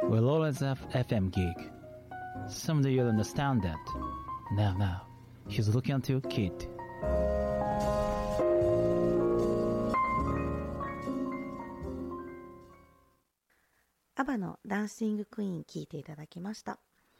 We'll always have FM gig. Someday you'll understand that. Now, he's looking at you, kid. アバのダンシングクイーン聞いていただきました。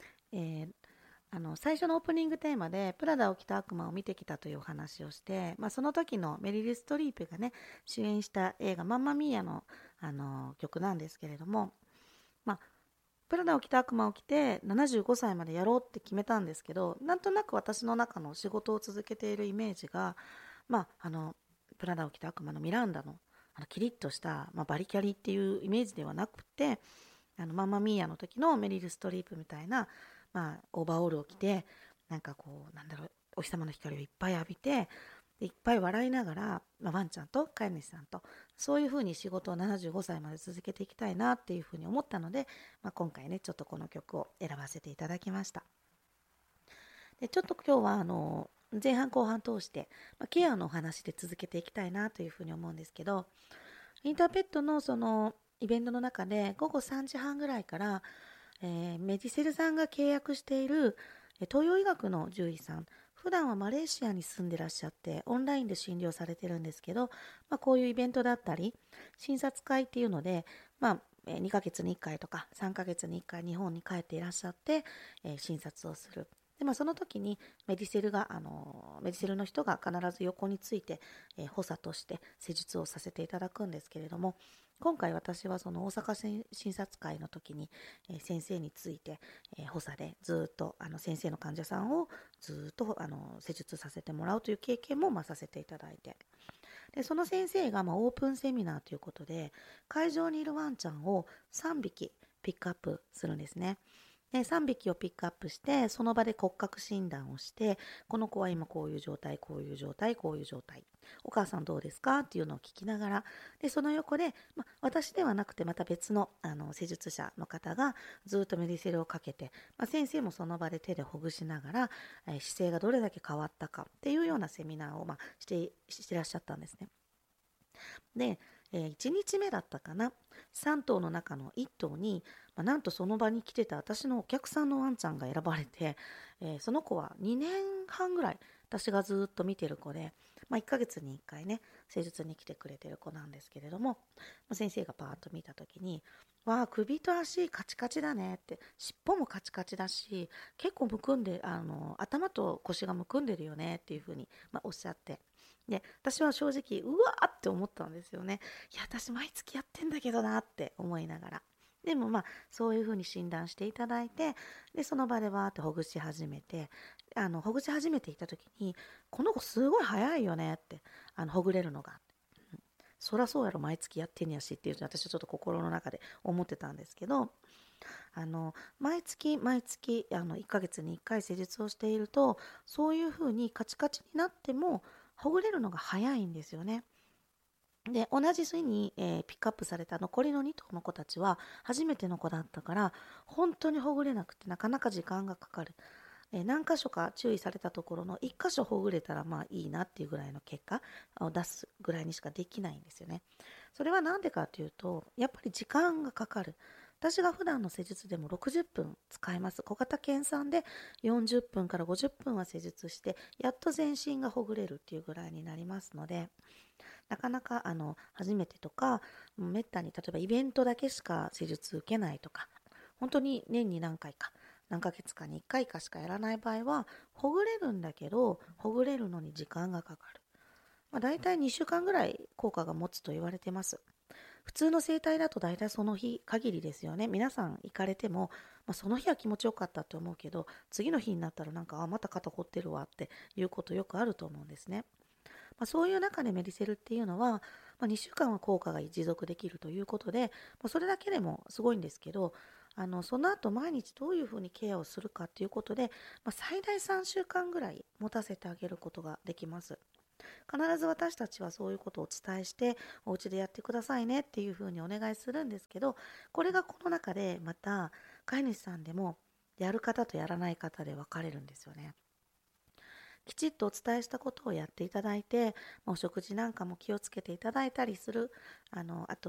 最初のオープニングテーマでプラダを着た悪魔を見てきたというお話をして、その時のメリル・ストリープがね主演した映画マンマミーヤの、曲なんですけれども、プラダを着た悪魔を着て75歳までやろうって決めたんですけど、なんとなく私の中の仕事を続けているイメージが、プラダを着た悪魔のミランダのキリッとした、バリキャリっていうイメージではなくて、マンマミーヤの時のメリル・ストリープみたいな、オーバーオールを着て、お日様の光をいっぱい浴びて、いっぱい笑いながら、ワンちゃんと飼い主さんとそういうふうに仕事を75歳まで続けていきたいなっていうふうに思ったので、今回ねちょっとこの曲を選ばせていただきました。でちょっと今日は前半後半通して、ケアのお話で続けていきたいなというふうに思うんですけど、インターペットのそのイベントの中で午後3時半ぐらいから、メディセルさんが契約している東洋医学の獣医さん、普段はマレーシアに住んでらっしゃってオンラインで診療されてるんですけど、こういうイベントだったり診察会っていうので、2ヶ月に1回とか3ヶ月に1回日本に帰っていらっしゃって、診察をする。でその時にメディセルの人が必ず横について、補佐として施術をさせていただくんですけれども、今回私はその大阪診察会の時に、先生について、補佐でずっと先生の患者さんをずっと施術させてもらうという経験もさせていただいて、でその先生がオープンセミナーということで会場にいるワンちゃんを3匹ピックアップするんですね。で3匹をピックアップしてその場で骨格診断をして、この子は今こういう状態、こういう状態、こういう状態、お母さんどうですかっていうのを聞きながら、でその横で、私ではなくてまた別の、施術者の方がずっとメディセルをかけて、先生もその場で手でほぐしながら、姿勢がどれだけ変わったかっていうようなセミナーを、してらっしゃったんですね。で、1日目だったかな、3頭の中の1頭に、なんとその場に来てた私のお客さんのワンちゃんが選ばれて、その子は2年半ぐらい私がずっと見てる子で、1ヶ月に1回ね施術に来てくれてる子なんですけれども、先生がパーッと見た時に、わあ首と足カチカチだねって、尻尾もカチカチだし結構むくんで頭と腰がむくんでるよねっていうふうに、おっしゃって、で私は正直うわーって思ったんですよね。いや私毎月やってんだけどなって思いながら、でもそういうふうに診断していただいて、でその場でわーってほぐし始めて、ほぐし始めていた時に、この子すごい早いよねって、ほぐれるのが、そりゃそうやろ毎月やってんやしっていうのを私はちょっと心の中で思ってたんですけど、毎月1ヶ月に1回施術をしていると、そういうふうにカチカチになってもほぐれるのが早いんですよね。で同じ日に、ピックアップされた残りの2頭の子たちは初めての子だったから本当にほぐれなくてなかなか時間がかかる。何箇所か注意されたところの1箇所ほぐれたらいいなっていうぐらいの結果を出すぐらいにしかできないんですよね。それは何でかというと、やっぱり時間がかかる。私が普段の施術でも60分使います。小型犬さんで40分から50分は施術してやっと全身がほぐれるっていうぐらいになりますので、なかなか初めてとかめったに例えばイベントだけしか施術受けないとか、本当に年に何回か何ヶ月かに1回かしかやらない場合はほぐれるんだけど、ほぐれるのに時間がかかる。だいたい2週間ぐらい効果が持つと言われてます。普通の整体だとだいたいその日限りですよね。皆さん行かれても、その日は気持ちよかったと思うけど、次の日になったらまた肩凝ってるわっていうことよくあると思うんですね。そういう中でメディセルっていうのは、2週間は効果が持続できるということで、それだけでもすごいんですけど、その後毎日どういうふうにケアをするかということで、最大3週間ぐらい持たせてあげることができます。必ず私たちはそういうことをお伝えしてお家でやってくださいねっていうふうにお願いするんですけど、これがこの中でまた飼い主さんでもやる方とやらない方で分かれるんですよね。きちっとお伝えしたことをやっていただいて、お食事なんかも気をつけていただいたりする。あと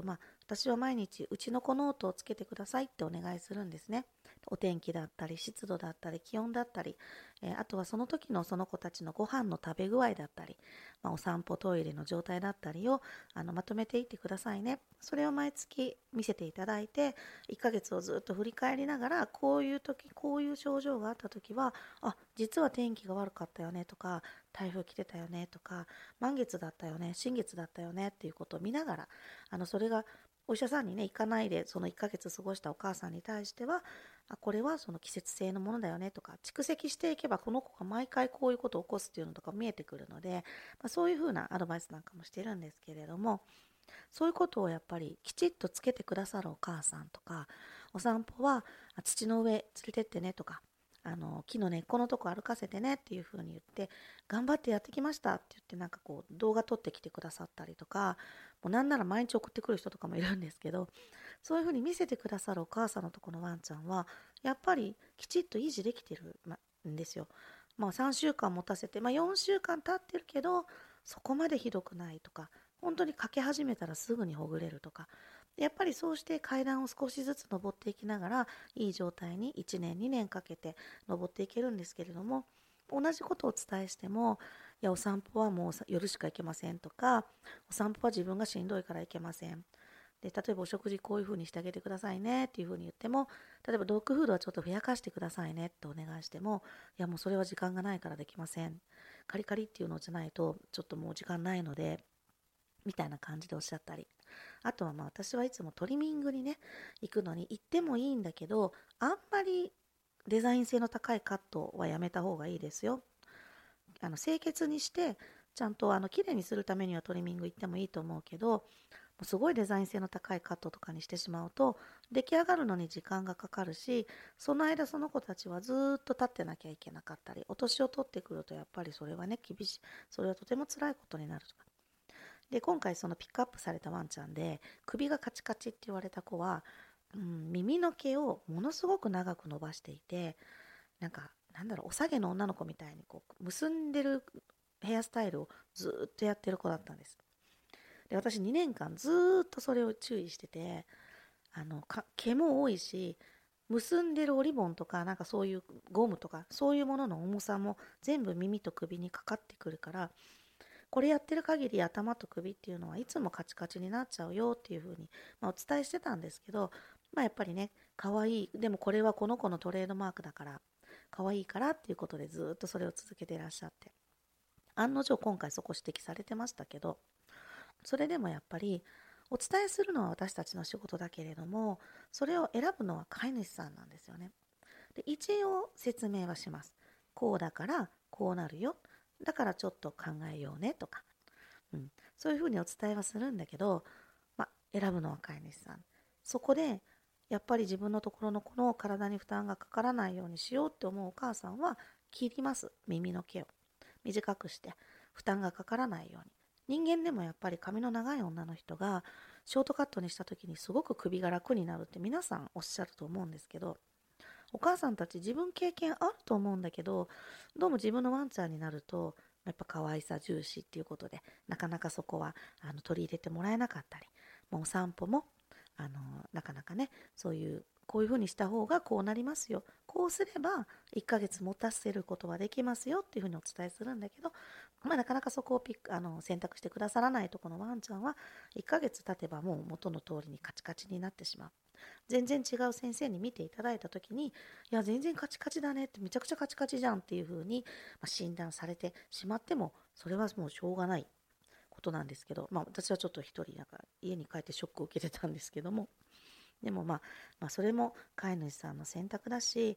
私は毎日うちの子ノートをつけてくださいってお願いするんですね。お天気だったり湿度だったり気温だったり、あとはその時のその子たちのご飯の食べ具合だったり、お散歩トイレの状態だったりをまとめていってくださいね。それを毎月見せていただいて、1ヶ月をずっと振り返りながら、こういう時こういう症状があった時は、実は天気が悪かったよねとか、台風来てたよねとか、満月だったよね、新月だったよねっていうことを見ながら、それがお医者さんにね行かないでその1ヶ月過ごしたお母さんに対しては、これはその季節性のものだよねとか、蓄積していけばこの子が毎回こういうことを起こすっていうのとか見えてくるので、そういうふうなアドバイスなんかもしてるんですけれども、そういうことをやっぱりきちっとつけてくださるお母さんとか、お散歩は土の上連れてってねとか、木の根っこのとこ歩かせてねっていう風に言って、頑張ってやってきましたって言ってなんかこう動画撮ってきてくださったりとか、もうなんなら毎日送ってくる人とかもいるんですけど、そういう風に見せてくださるお母さんのとこのワンちゃんはやっぱりきちっと維持できてるんですよ。3週間持たせて、4週間経ってるけどそこまでひどくないとか、本当にかけ始めたらすぐにほぐれるとか、やっぱりそうして階段を少しずつ登っていきながらいい状態に1年2年かけて登っていけるんですけれども、同じことをお伝えしても、いやお散歩はもう夜しか行けませんとか、お散歩は自分がしんどいから行けませんで、例えばお食事こういう風にしてあげてくださいねっていう風に言っても、例えばドッグフードはちょっとふやかしてくださいねってお願いしても、いやもうそれは時間がないからできません、カリカリっていうのじゃないとちょっともう時間ないのでみたいな感じでおっしゃったり、あとは私はいつもトリミングにね行くのに行ってもいいんだけど、あんまりデザイン性の高いカットはやめた方がいいですよ。清潔にしてちゃんと綺麗にするためにはトリミング行ってもいいと思うけど、すごいデザイン性の高いカットとかにしてしまうと出来上がるのに時間がかかるし、その間その子たちはずっと立ってなきゃいけなかったり、お年を取ってくるとやっぱりそれはね厳しい、それはとても辛いことになるとかで、今回そのピックアップされたワンちゃんで首がカチカチって言われた子は、耳の毛をものすごく長く伸ばしていて、お下げの女の子みたいにこう結んでるヘアスタイルをずっとやってる子だったんです。で、私2年間ずっとそれを注意してて、毛も多いし、結んでるおリボンとかそういうゴムとかそういうものの重さも全部耳と首にかかってくるから、これやってる限り頭と首っていうのはいつもカチカチになっちゃうよっていう風に、お伝えしてたんですけど、やっぱりね可愛い、でもこれはこの子のトレードマークだから可愛いからっていうことでずっとそれを続けていらっしゃって、案の定今回そこ指摘されてましたけど、それでもやっぱりお伝えするのは私たちの仕事だけれども、それを選ぶのは飼い主さんなんですよね。で、一応説明はします。こうだからこうなるよ、だからちょっと考えようねとか、そういうふうにお伝えはするんだけど、選ぶのは飼い主さん。そこでやっぱり自分のところの子の体に負担がかからないようにしようって思うお母さんは切ります。耳の毛を短くして負担がかからないように。人間でもやっぱり髪の長い女の人がショートカットにした時にすごく首が楽になるって皆さんおっしゃると思うんですけど、お母さんたち自分経験あると思うんだけど、どうも自分のワンちゃんになるとやっぱ可愛さ重視っていうことでなかなかそこは取り入れてもらえなかったり、お散歩もなかなかね、そういうこういう風にした方がこうなりますよ、こうすれば1ヶ月持たせることはできますよっていう風にお伝えするんだけど、なかなかそこを選択してくださらないとこのワンちゃんは1ヶ月経てばもう元の通りにカチカチになってしまう。全然違う先生に見ていただいた時に、いや全然カチカチだねって、めちゃくちゃカチカチじゃんっていう風に診断されてしまっても、それはもうしょうがないことなんですけど、私はちょっと一人家に帰ってショックを受けてたんですけども、でもそれも飼い主さんの選択だし、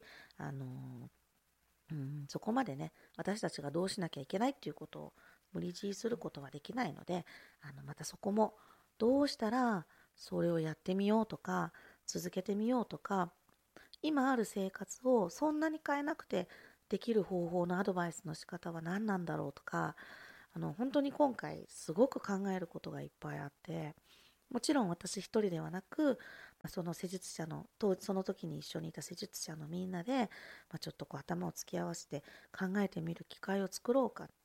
そこまでね私たちがどうしなきゃいけないっていうことを無理強いすることはできないので、またそこもどうしたらそれをやってみようとか続けてみようとか、今ある生活をそんなに変えなくてできる方法のアドバイスの仕方は何なんだろうとか、本当に今回すごく考えることがいっぱいあって、もちろん私一人ではなく、その施術者のその時に一緒にいた施術者のみんなで、ちょっとこう頭を突き合わせて考えてみる機会を作ろうか。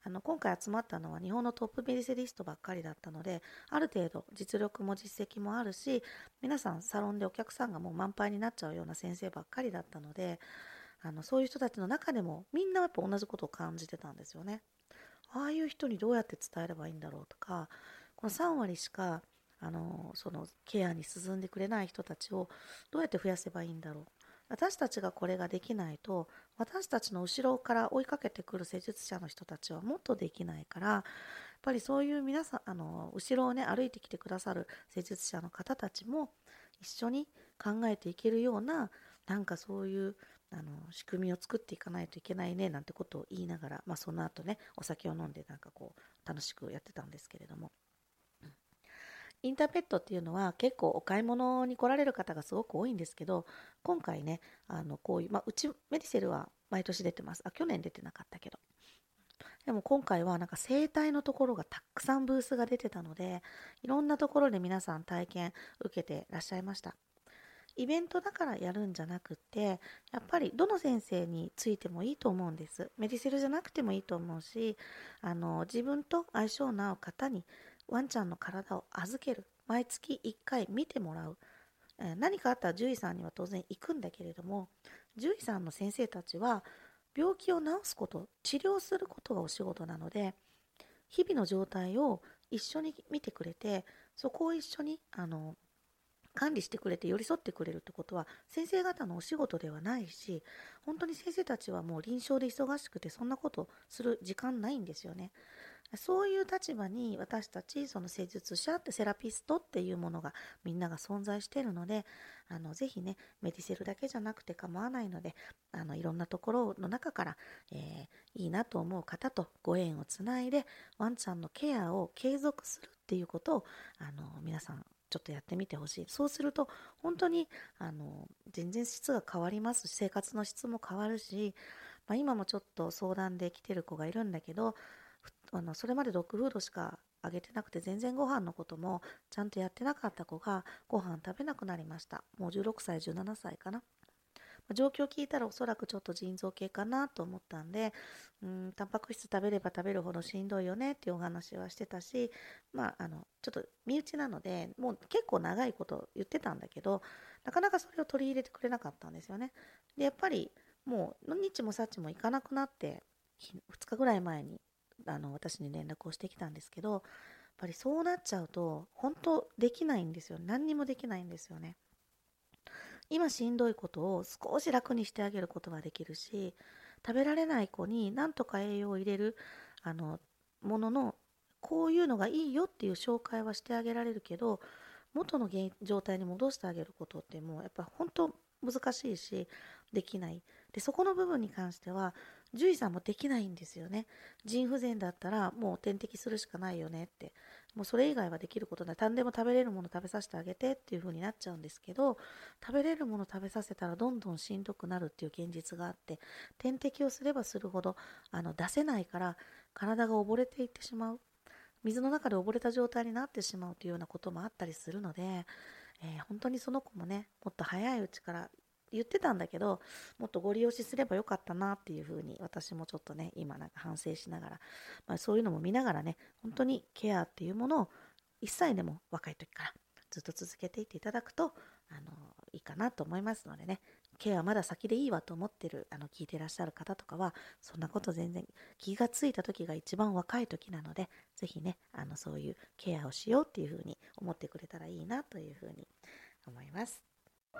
今回集まったのは日本のトップメディセリストばっかりだったので、ある程度実力も実績もあるし、皆さんサロンでお客さんがもう満杯になっちゃうような先生ばっかりだったので、そういう人たちの中でもみんなやっぱ同じことを感じてたんですよね。ああいう人にどうやって伝えればいいんだろうとか、この3割しかそのケアに進んでくれない人たちをどうやって増やせばいいんだろう。私たちがこれができないと、私たちの後ろから追いかけてくる施術者の人たちはもっとできないから、やっぱりそういう皆さん後ろをね歩いてきてくださる施術者の方たちも一緒に考えていけるような、なんかそういう仕組みを作っていかないといけないねなんてことを言いながら、その後ねお酒を飲んでなんかこう楽しくやってたんですけれども、インターペットっていうのは結構お買い物に来られる方がすごく多いんですけど、今回ねこういう、うちメディセルは毎年出てます。去年出てなかったけど、でも今回はなんか整体のところがたくさんブースが出てたので、いろんなところで皆さん体験受けてらっしゃいました。イベントだからやるんじゃなくて、やっぱりどの先生についてもいいと思うんです。メディセルじゃなくてもいいと思うし、自分と相性の合う方にワンちゃんの体を預ける。毎月1回見てもらう。何かあったら獣医さんには当然行くんだけれども、獣医さんの先生たちは病気を治すこと、治療することがお仕事なので、日々の状態を一緒に見てくれて、そこを一緒に管理してくれて寄り添ってくれるってことは先生方のお仕事ではないし、本当に先生たちはもう臨床で忙しくてそんなことする時間ないんですよね。そういう立場に私たちその施術者ってセラピストっていうものがみんなが存在しているので、ぜひねメディセルだけじゃなくて構わないので、いろんなところの中から、いいなと思う方とご縁をつないでワンちゃんのケアを継続するっていうことを皆さんちょっとやってみてほしい。そうすると本当に全然質が変わりますし、生活の質も変わるし、今もちょっと相談で来てる子がいるんだけど、それまでドッグフードしかあげてなくて全然ご飯のこともちゃんとやってなかった子がご飯食べなくなりました。もう16歳17歳かな。状況聞いたらおそらくちょっと腎臓系かなと思ったんで、タンパク質食べれば食べるほどしんどいよねっていうお話はしてたし、ちょっと身内なのでもう結構長いこと言ってたんだけど、なかなかそれを取り入れてくれなかったんですよね。でやっぱりもう日もさっちも行かなくなって2日ぐらい前に私に連絡をしてきたんですけど、やっぱりそうなっちゃうと本当できないんですよ。何にもできないんですよね。今しんどいことを少し楽にしてあげることができるし、食べられない子になんとか栄養を入れるもののこういうのがいいよっていう紹介はしてあげられるけど、元の状態に戻してあげることってもうやっぱ本当難しいしできない。でそこの部分に関しては獣医さんもできないんですよね。腎不全だったらもう点滴するしかないよねって、もうそれ以外はできることない、何でも食べれるもの食べさせてあげてっていう風になっちゃうんですけど、食べれるもの食べさせたらどんどんしんどくなるっていう現実があって、点滴をすればするほど出せないから体が溺れていってしまう、水の中で溺れた状態になってしまうというようなこともあったりするので、本当にその子もねもっと早いうちから言ってたんだけど、もっとご利用しすればよかったなっていうふうに私もちょっとね今なんか反省しながら、そういうのも見ながらね、本当にケアっていうものを1歳でも若い時からずっと続けていっていただくといいかなと思いますのでね、ケアまだ先でいいわと思ってる聞いていらっしゃる方とかはそんなこと全然、気がついた時が一番若い時なので、ぜひねそういうケアをしようっていうふうに思ってくれたらいいなというふうに思います。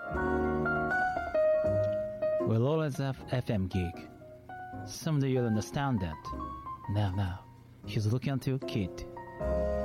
We'll always have FM gig. Someday you'll understand that. Now, he's looking at your kid.